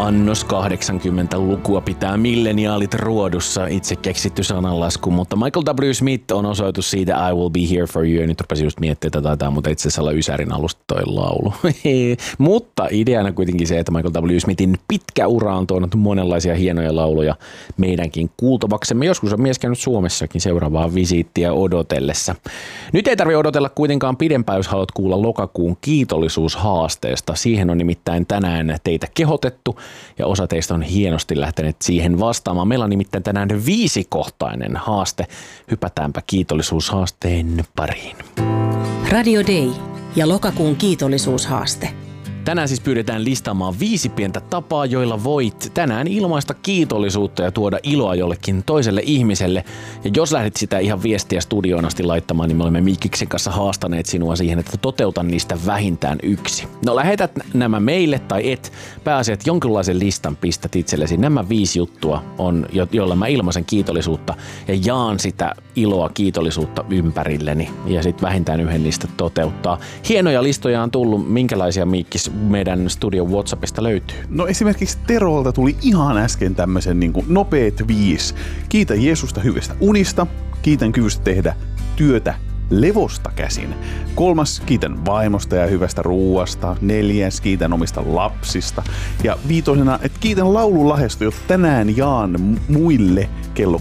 Annos 80-lukua pitää milleniaalit ruodussa, itse keksitty sananlasku, mutta Michael W. Smith on osoitus siitä I Will Be Here For You. Ja nyt rupesin just miettimään, että taitaa mutta itse asiassa olla Ysärin alusta toi laulu. Mutta ideana kuitenkin se, että Michael W. Smithin pitkä ura on tuonut monenlaisia hienoja lauluja meidänkin kuultavaksemme. Joskus on mies käynyt Suomessakin seuraavaa visiittiä odotellessa. Nyt ei tarvitse odotella kuitenkaan pidempään, jos haluat kuulla lokakuun kiitollisuushaasteesta. Siihen on nimittäin tänään teitä kehotettu ja osa teistä on hienosti lähteneet siihen vastaamaan. Meillä on nimittäin tänään 5-kohtainen haaste. Hypätäänpä kiitollisuushaasteen pariin. Radio Day ja lokakuun kiitollisuushaaste. Tänään siis pyydetään listaamaan 5 pientä tapaa, joilla voit tänään ilmaista kiitollisuutta ja tuoda iloa jollekin toiselle ihmiselle. Ja jos lähdit sitä ihan viestiä studioon asti laittamaan, niin me olemme Mikkiksen kanssa haastaneet sinua siihen, että toteutan niistä vähintään 1. No lähetät nämä meille tai et. Pääasia, että jonkinlaisen listan pistät itsellesi. Nämä 5 juttua on, joilla mä ilmaisen kiitollisuutta ja jaan sitä iloa, kiitollisuutta ympärilleni. Ja sitten vähintään 1 niistä toteuttaa. Hienoja listoja on tullut. Minkälaisia, Mikkis, meidän studion WhatsAppista löytyy? No esimerkiksi Terolta tuli ihan äsken tämmöisen nopeat 5. Kiitän Jeesusta hyvistä unista, kiitän kyvystä tehdä työtä levosta käsin. 3. kiitän vaimosta ja hyvästä ruuasta. 4. kiitän omista lapsista. Ja 5. että kiitän laululahjasta, jota tänään jaan muille kello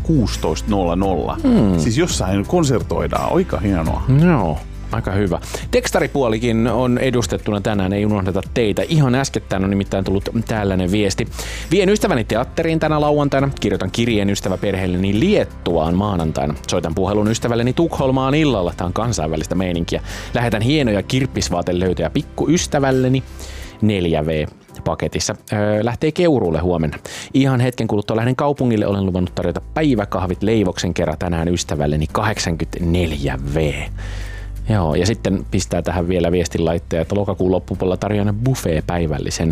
16.00. Siis jossain konsertoidaan. Oika hienoa. Joo. Aika hyvä. Tekstaripuolikin on edustettuna tänään, ei unohdeta teitä. Ihan äskettäin on nimittäin tullut tällainen viesti. Vien ystäväni teatteriin tänä lauantaina. Kirjoitan kirjeen ystäväperheelleni Liettuaan maanantaina. Soitan puhelun ystävälleni Tukholmaan illalla. Tää on kansainvälistä meininkiä. Lähetän hienoja kirppisvaatelöytöjä pikkuystävälleni 4V. paketissa. Lähtee Keuruulle huomenna. Ihan hetken kuluttua lähden kaupungille. Olen luvannut tarjota päiväkahvit leivoksen kerran tänään ystävälleni 84V. Joo, ja sitten pistää tähän vielä viestinlaitteja, että lokakuun loppupuolella tarjoan buffet-päivällisen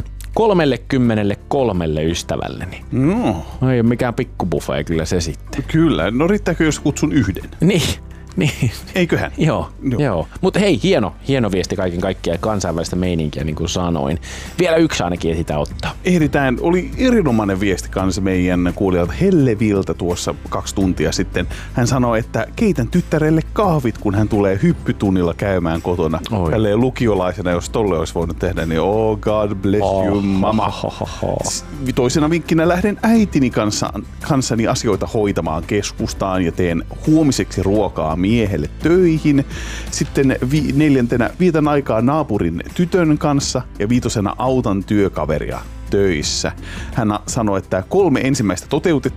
33 ystävälleni. No. Ei ole mikään pikkubuffet kyllä se sitten. Kyllä, no riittääkö jos kutsun 1? Niin. Eiköhän? Joo. Mutta hei, hieno viesti kaiken kaikkiaan, kansainvälistä meininkiä niin kuin sanoin. Vielä 1 ainakin ehditään ottaa. Ehditään. Oli erinomainen viesti kanssa meidän kuulijalta Helleviltä tuossa 2 tuntia sitten. Hän sanoi, että keitän tyttärelle kahvit, kun hän tulee hyppytunnilla käymään kotona. Tälleen lukiolaisena, jos tolle olisi voinut tehdä, niin oh God bless you, mama. Toisena vinkkinä lähden äitini kanssani asioita hoitamaan keskustaan ja teen huomiseksi ruokaa miehelle töihin. Sitten 4. vietän aikaa naapurin tytön kanssa ja 5. autan työkaveria töissä. Hän sanoi, että 3 ensimmäistä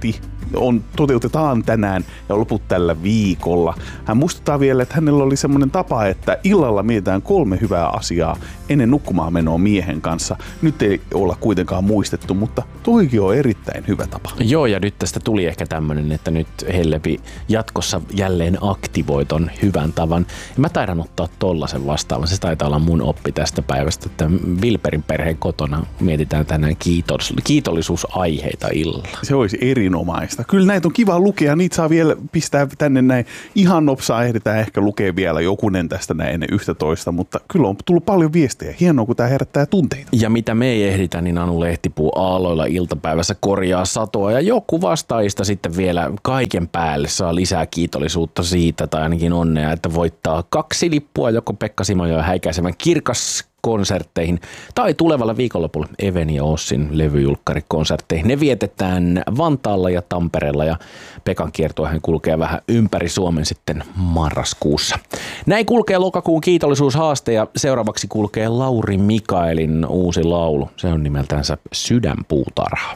toteutetaan tänään ja loput tällä viikolla. Hän muistuttaa vielä, että hänellä oli semmoinen tapa, että illalla mietitään 3 hyvää asiaa ennen nukkumaan menoa miehen kanssa. Nyt ei olla kuitenkaan muistettu, mutta toikin on erittäin hyvä tapa. Joo, ja nyt tästä tuli ehkä tämmönen, että nyt Hellepi jatkossa jälleen aktivoi ton hyvän tavan. Ja mä taidan ottaa tollasen vastaavan. Se taitaa olla mun oppi tästä päivästä, että Vilperin perheen kotona mietitään tänään kiitollisuusaiheita illalla. Se olisi erinomaista. Kyllä näitä on kiva lukea, niitä saa vielä pistää tänne näin. Ihan nopsaa ehditään ehkä lukea vielä jokunen tästä näin ennen 11, mutta kyllä on tullut paljon viestejä. Hienoa, kun tämä herättää tunteita. Ja mitä me ei ehditä, niin Anu Lehtipuu aalloilla iltapäivässä korjaa satoa ja joku vastaajista sitten vielä kaiken päälle saa lisää kiitollisuutta siitä tai ainakin onnea, että voittaa 2 lippua joko Pekka Simojoen häikäisevän konsertteihin tai tulevalla viikonlopulla Even ja Ossin levyjulkkarikonsertteihin. Ne vietetään Vantaalla ja Tampereella ja Pekan kiertuehän kulkee vähän ympäri Suomen sitten marraskuussa. Näin kulkee lokakuun kiitollisuushaaste ja seuraavaksi kulkee Lauri Mikaelin uusi laulu. Se on nimeltänsä Sydänpuutarha.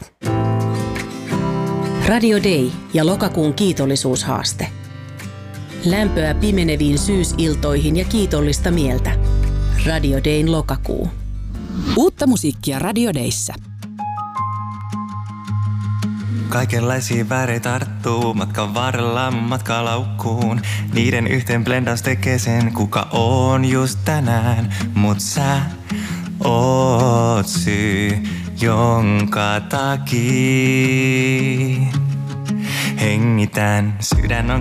Radio Day ja lokakuun kiitollisuushaaste. Lämpöä pimeneviin syysiltoihin ja kiitollista mieltä. Radio Dayn lokakuu. Uutta musiikkia Radio Dayssä. Kaikenlaisia väreitä tarttuu matkan varrella matkalaukkuun. Niiden yhteen blendaus tekee sen, kuka on just tänään. Mut sä oot syy, jonka takia hengitän. Sydän on